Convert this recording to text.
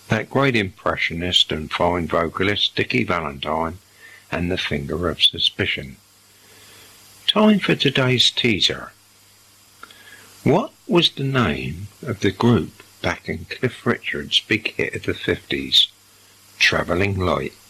that great impressionist and fine vocalist Dickie Valentine and the Finger of Suspicion. Time for today's teaser. What was the name of the group back in Cliff Richard's big hit of the 50s, Travelling Light?